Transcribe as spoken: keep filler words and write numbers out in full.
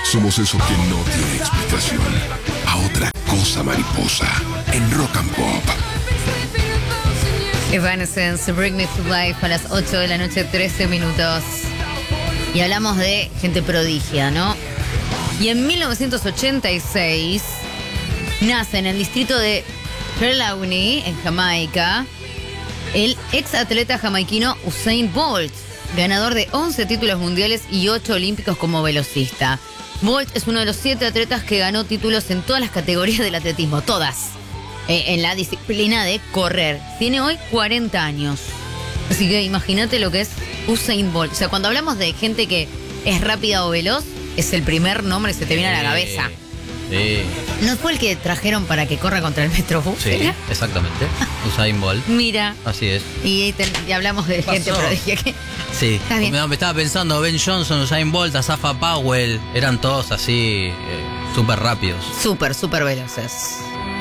Somos eso que no tiene explicación. A otra cosa mariposa. En Rock and Pop. Evanescence, Bring Me to Life a las ocho de la noche, trece minutos. Y hablamos de gente prodigia, ¿no? Y en mil novecientos ochenta y seis nace en el distrito de Trelawney, en Jamaica, el ex atleta jamaiquino Usain Bolt, ganador de once títulos mundiales y ocho olímpicos como velocista. Bolt es uno de los siete atletas que ganó títulos en todas las categorías del atletismo, todas, eh, en la disciplina de correr. Tiene hoy cuarenta años. Así que imagínate lo que es Usain Bolt. O sea, cuando hablamos de gente que es rápida o veloz, es el primer nombre que se te viene a la cabeza. Sí. ¿No fue el que trajeron para que corra contra el Metrobús? Sí, ¿Era? exactamente. Usain Bolt. Mira. Así es. Y, te, y hablamos de ¿Qué gente pasó? prodigia. ¿Qué? Sí. Está bien. Me, me estaba pensando, Ben Johnson, Usain Bolt, Asafa Powell, eran todos así, eh, súper rápidos. Súper, súper veloces.